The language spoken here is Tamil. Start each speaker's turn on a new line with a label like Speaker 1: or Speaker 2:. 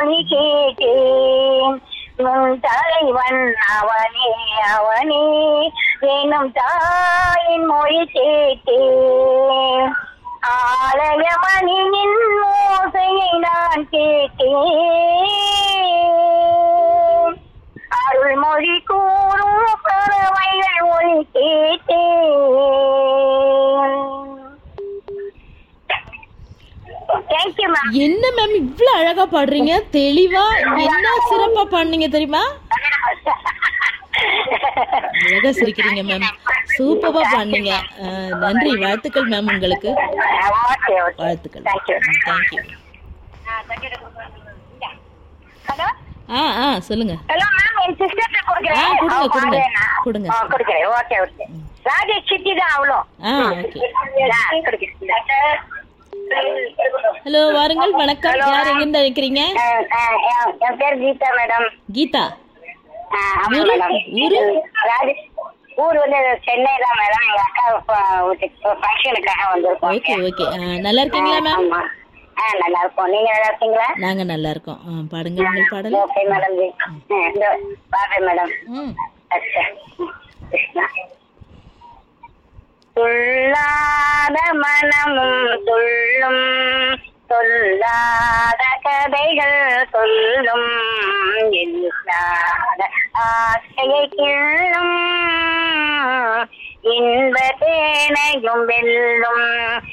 Speaker 1: மொழி கேட்டேன் உன் தலைவன் அவனே அவனே எனும் தாயின் மொழி கேட்டேன் ஆலய மணியின் ஓசையை நான் கேட்டேன் அருள்மொழி கூறும் பறவைகள் ஒளி கேட்டேன். Thank you ma'am.
Speaker 2: என்ன மேம் இவ்வளவு அழகா பாடுறீங்க, தெளிவா, என்ன சிறப்பா பாடுனீங்க தெரியுமா? அழகா சிரிக்கிறீங்க மேம், சூப்பரா பாடுனீங்க. நன்றி, வாழ்த்துக்கள் மேம் உங்களுக்கு. வாழ்த்துக்கள். தேங்க்யூ.
Speaker 1: ஹலோ
Speaker 2: சொல்லுங்க.
Speaker 1: ஹலோ மேம், என் சிஸ்டர்ட்ட கொடுக்கிறேன்.
Speaker 2: கொடுங்க.
Speaker 1: கொடுக்கிறேன். Okay okay. ராஜேஷ் சிட்டி தான் அவ்வளோ.
Speaker 2: ஓகே. ஹலோ, வாருங்கள். வணக்கம். யார் எங்கிருந்து அழைக்கிறீங்க?
Speaker 1: என் பேர் கீதா மேடம்.
Speaker 2: கீதா.
Speaker 1: ஊரு ஊர் வந்து சென்னை தான் மேடம். எங்க அக்கா ஃபங்க்ஷனுக்காக வந்திருக்கோம்.
Speaker 2: Okay okay. நல்லா இருக்கீங்களா மேம்?
Speaker 1: நல்லா இருக்கோம். நீங்க நல்லா இருக்கீங்களா?
Speaker 2: நாங்க நல்லா இருக்கோம். பாடுங்க உங்கள் பாடல்.
Speaker 1: Okay madam. பாடுறேன் மேடம். துள்ளாத மனமும் துள்ளும் சொல்லாத கதைகள் சொல்லும் இல்லாத ஆசையை கிள்ளும் இன்ப தேனையும் வெல்லும்